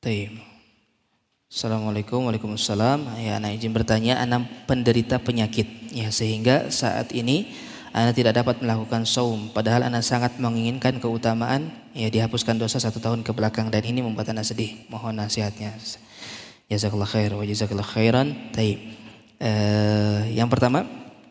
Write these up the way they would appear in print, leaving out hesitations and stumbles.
Baik. Assalamualaikum, waalaikumsalam. Ya, anak izin bertanya, anak penderita penyakit, ya sehingga saat ini anak tidak dapat melakukan saum. Padahal anak sangat menginginkan keutamaan, ya dihapuskan dosa 1 tahun ke belakang dan ini membuat anak sedih. Mohon nasihatnya. Jazakallah khair wa jazakallah khairan. Baik. Yang pertama,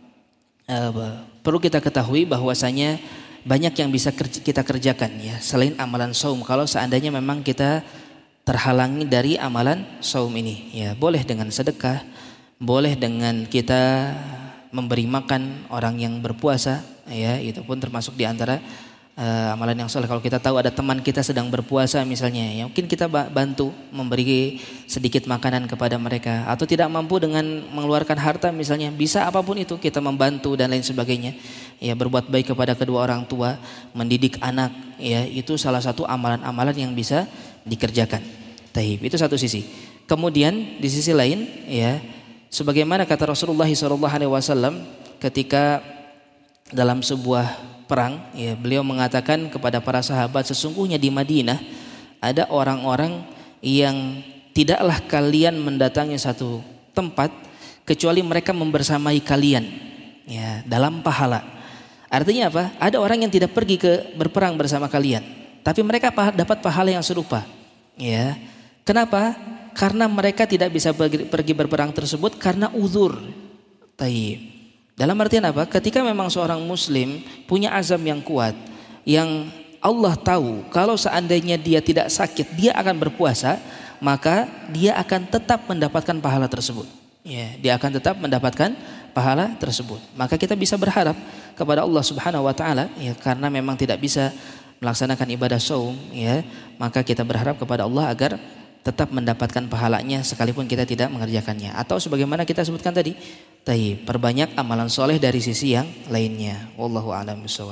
perlu kita ketahui bahwasanya banyak yang bisa kita kerjakan, ya selain amalan saum. Kalau seandainya memang kita terhalangi dari amalan saum ini, ya boleh dengan sedekah, boleh dengan kita memberi makan orang yang berpuasa, ya itu pun termasuk di antara amalan yang soleh. Kalau kita tahu ada teman kita sedang berpuasa misalnya, ya mungkin kita bantu memberi sedikit makanan kepada mereka, atau tidak mampu dengan mengeluarkan harta misalnya, bisa apapun itu kita membantu dan lain sebagainya, ya berbuat baik kepada kedua orang tua, mendidik anak, ya itu salah satu amalan-amalan yang bisa dikerjakan. Taib, itu satu sisi. Kemudian di sisi lain, ya sebagaimana kata Rasulullah SAW ketika dalam sebuah perang, ya beliau mengatakan kepada para sahabat, sesungguhnya di Madinah ada orang-orang yang tidaklah kalian mendatangi satu tempat kecuali mereka membersamai kalian, ya dalam pahala. Artinya apa? Ada orang yang tidak pergi ke berperang bersama kalian, tapi mereka dapat pahala yang serupa. Ya, kenapa? Karena mereka tidak bisa pergi berperang tersebut karena uzur. Taib. Dalam artian apa? Ketika memang seorang muslim punya azam yang kuat, yang Allah tahu kalau seandainya dia tidak sakit, dia akan berpuasa, maka dia akan tetap mendapatkan pahala tersebut. Ya, dia akan tetap mendapatkan pahala tersebut. Maka kita bisa berharap kepada Allah Subhanahu wa taala, ya karena memang tidak bisa melaksanakan ibadah saum, ya maka kita berharap kepada Allah agar tetap mendapatkan pahalanya sekalipun kita tidak mengerjakannya. Atau sebagaimana kita sebutkan tadi, perbanyak amalan soleh dari sisi yang lainnya. Wallahu a'lam bishawab.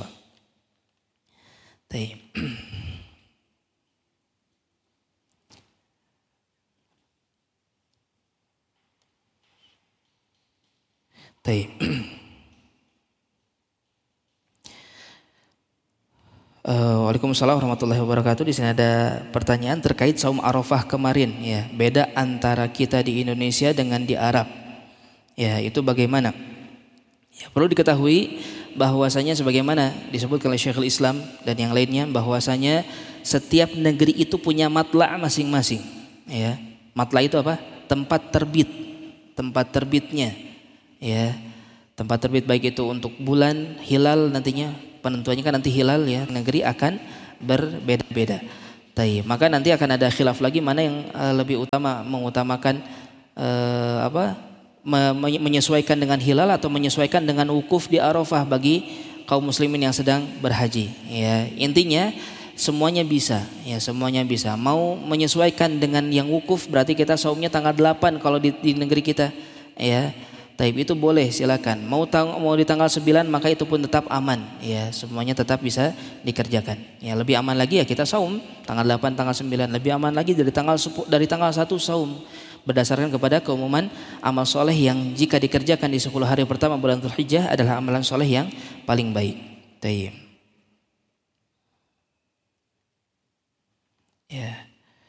Taib. Taib. Waalaikumsalam warahmatullahi wabarakatuh. Di sini ada pertanyaan terkait saum Arafah kemarin, ya. Beda antara kita di Indonesia dengan di Arab. Ya, itu bagaimana? Ya, perlu diketahui bahwasanya sebagaimana disebutkan oleh Syekhul Islam dan yang lainnya, bahwasanya setiap negeri itu punya matla' masing-masing, ya. Matla' itu apa? Tempat terbit. Tempat terbitnya. Ya. Tempat terbit baik itu untuk bulan, hilal nantinya penentuannya kan nanti hilal, ya negeri akan berbeda-beda. Maka nanti akan ada khilaf lagi mana yang lebih utama, mengutamakan menyesuaikan dengan hilal atau menyesuaikan dengan wukuf di Arafah bagi kaum muslimin yang sedang berhaji. Ya intinya semuanya bisa, ya semuanya bisa. Mau menyesuaikan dengan yang wukuf berarti kita saumnya tanggal 8 kalau di negeri kita, ya. Itu boleh, silakan. Mau di tanggal 9 maka itu pun tetap aman, ya semuanya tetap bisa dikerjakan. Ya lebih aman lagi ya kita saum tanggal 8, tanggal 9. Lebih aman lagi dari tanggal 1 saum berdasarkan kepada keumuman amal soleh yang jika dikerjakan di 10 hari pertama bulan Dzulhijjah adalah amalan soleh yang paling baik. Ya.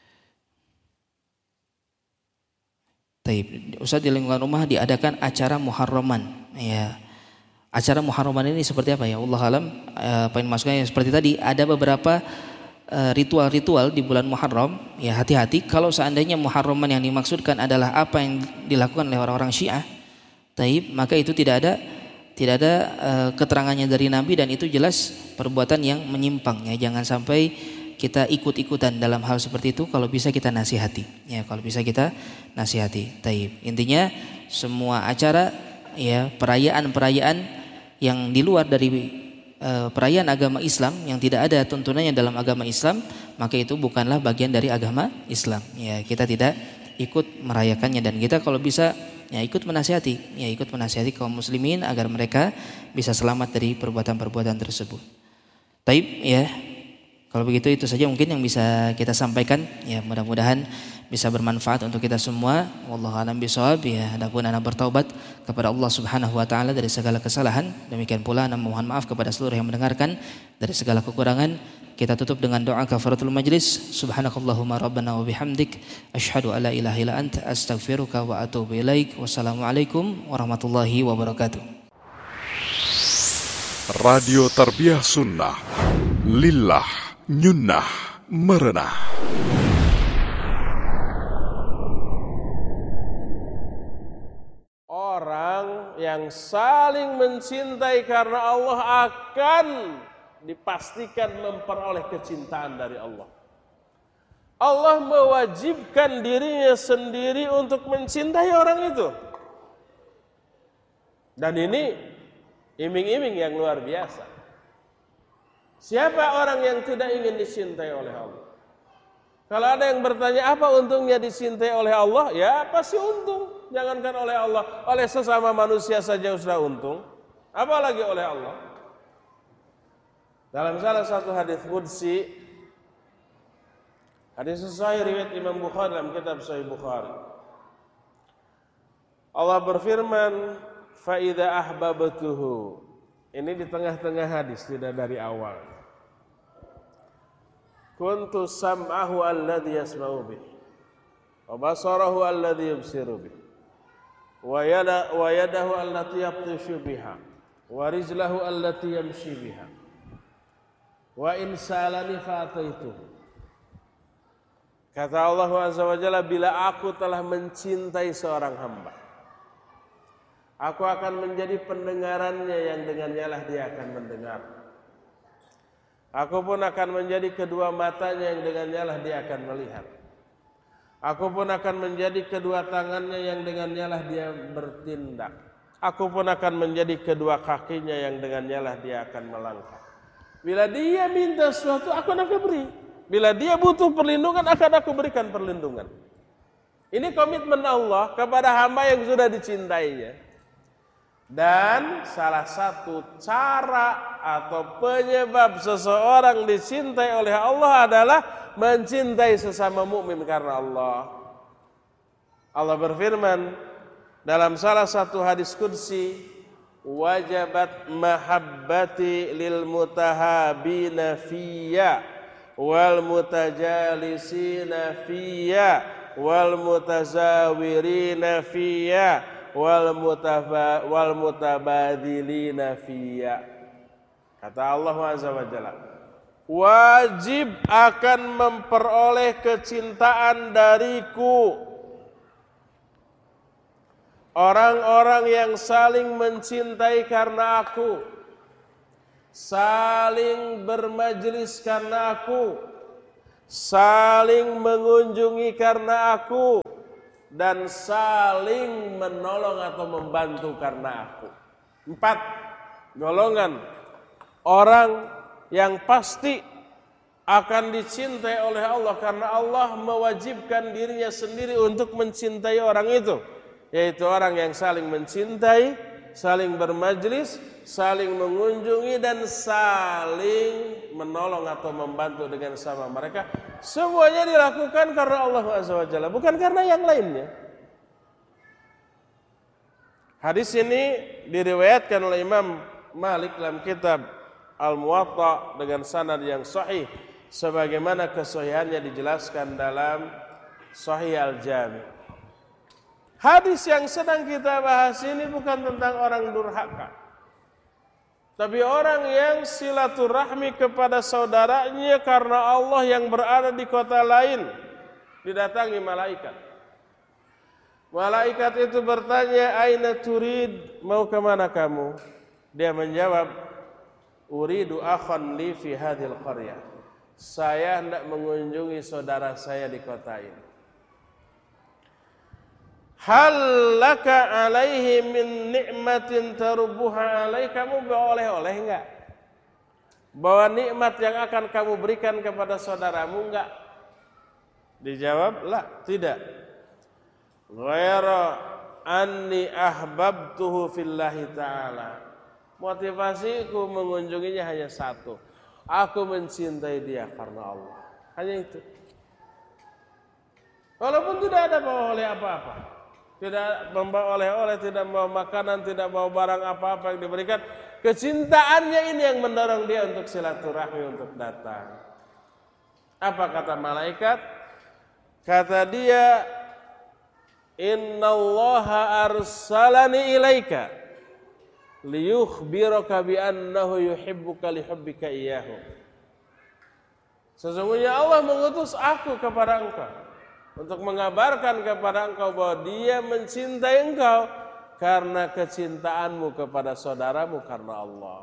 Ustaz, di lingkungan rumah diadakan acara Muharraman, ya. Acara Muharraman ini seperti apa ya? Allah alam. Pengen masuknya seperti tadi, ada beberapa ritual-ritual di bulan Muharram. Ya hati-hati kalau seandainya Muharraman yang dimaksudkan adalah apa yang dilakukan oleh orang-orang Syiah, maka itu tidak ada keterangannya dari Nabi dan itu jelas perbuatan yang menyimpang, ya. Jangan sampai kita ikut-ikutan dalam hal seperti itu. Kalau bisa kita nasihati, ya kalau bisa kita nasihati. Intinya semua acara, ya perayaan-perayaan yang di luar dari perayaan agama Islam yang tidak ada tuntunannya dalam agama Islam, maka itu bukanlah bagian dari agama Islam. Ya kita tidak ikut merayakannya dan kita kalau bisa ya ikut menasihati kaum muslimin agar mereka bisa selamat dari perbuatan-perbuatan tersebut. Ya. Kalau begitu itu saja mungkin yang bisa kita sampaikan, ya mudah-mudahan bisa bermanfaat untuk kita semua. Wallahu a'lam bishawab. Ya, adapun ana bertaubat kepada Allah Subhanahu wa taala dari segala kesalahan. Demikian pula ana mohon maaf kepada seluruh yang mendengarkan dari segala kekurangan. Kita tutup dengan doa kafaratul majlis. Subhanakallahumma rabbana wa bihamdik asyhadu alla ilaha illa anta astaghfiruka wa atubu ilaik. Wassalamualaikum warahmatullahi wabarakatuh. Radio Tarbiyah Sunnah Lillah Nyunnah Merenah. Orang yang saling mencintai karena Allah akan dipastikan memperoleh kecintaan dari Allah. Allah mewajibkan dirinya sendiri untuk mencintai orang itu. Dan ini iming-iming yang luar biasa. Siapa orang yang tidak ingin dicintai oleh Allah? Kalau ada yang bertanya apa untungnya dicintai oleh Allah? Ya pasti untung. Jangankan oleh Allah, oleh sesama manusia saja sudah untung. Apalagi oleh Allah. Dalam salah satu hadis qudsi, hadis sahih riwayat Imam Bukhari dalam kitab Sahih Bukhari, Allah berfirman, fa idza ahbabtuhu. Ini di tengah-tengah hadis, tidak dari awal. Kuntu sam'ahu alladhi yasma'u bih, wa basarahu alladhi yubsiru bih, wa yadahu allati yabtishu biha, wa rijlahu allati yamshi biha, wa in sa'alani fa'ataituhu. Kata Allah Azza wa Jalla, bila aku telah mencintai seorang hamba, aku akan menjadi pendengarannya yang dengannya lah dia akan mendengar. Aku pun akan menjadi kedua matanya yang dengannya lah dia akan melihat. Aku pun akan menjadi kedua tangannya yang dengannya lah dia bertindak. Aku pun akan menjadi kedua kakinya yang dengannya lah dia akan melangkah. Bila dia minta sesuatu, aku akan beri. Bila dia butuh perlindungan, akan aku berikan perlindungan. Ini komitmen Allah kepada hamba yang sudah dicintainya. Dan salah satu cara atau penyebab seseorang dicintai oleh Allah adalah mencintai sesama mukmin karena Allah. Allah berfirman dalam salah satu hadis qudsi, wajabat mahabbati lil mutahabina fiyya wal mutajalisina fiyya wal mutazawirina fiyya wal mutabadilina fiyya. Kata Allah Azza wa Jalla, wajib akan memperoleh kecintaan dariku orang-orang yang saling mencintai karena aku, saling bermajlis karena aku, saling mengunjungi karena aku, dan saling menolong atau membantu karena aku. 4 golongan orang yang pasti akan dicintai oleh Allah karena Allah mewajibkan dirinya sendiri untuk mencintai orang itu, yaitu orang yang saling mencintai, saling bermajlis, saling mengunjungi, dan saling menolong atau membantu dengan sama mereka. Semuanya dilakukan karena Allah Azza wa Jalla, bukan karena yang lainnya. Hadis ini diriwayatkan oleh Imam Malik dalam kitab Al-Muwatta dengan sanad yang sahih, sebagaimana kesahihannya dijelaskan dalam Sahih Al-Jami'. Hadis yang sedang kita bahas ini bukan tentang orang durhaka, tapi orang yang silaturahmi kepada saudaranya karena Allah yang berada di kota lain. Didatangi malaikat. Malaikat itu bertanya, aina turid, mau kemana kamu? Dia menjawab, uridu akhan li fi hadhil qaryah. Saya hendak mengunjungi saudara saya di kota ini. Hal laka alaihi min ni'matin tarubbuha alaih, kamu bawa oleh-oleh enggak? Bawa nikmat yang akan kamu berikan kepada saudaramu enggak? Dijawab, la, tidak. Ghaira anni ahbabtuhu fillahi ta'ala. Motivasiku mengunjunginya hanya satu. aku mencintai dia karena Allah. Hanya itu. Walaupun tidak ada bawa oleh apa-apa, tidak membawa oleh-oleh, tidak membawa makanan, tidak bawa barang apa-apa yang diberikan, kecintaannya ini yang mendorong dia untuk silaturahmi, untuk datang. Apa kata malaikat? Kata dia, innallaha arsalani ilaika liyukhbiraka bi annahu yuhibbuka lihubbika iyyahu. Sesungguhnya Allah mengutus aku kepada engkau untuk mengabarkan kepada engkau bahwa dia mencintai engkau karena kecintaanmu kepada saudaramu karena Allah.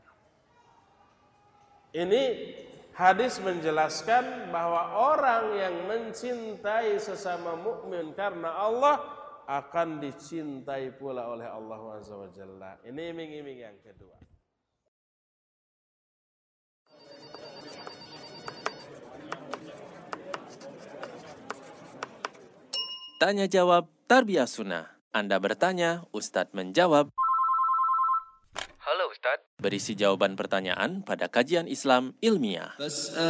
Ini hadis menjelaskan bahwa orang yang mencintai sesama mukmin karena Allah akan dicintai pula oleh Allah Azza wa Jalla. Ini iming-iming yang kedua. Tanya jawab Tarbiyah Sunnah. Anda bertanya, Ustadz menjawab. Halo Ustadz. Berisi jawaban pertanyaan pada kajian Islam ilmiah.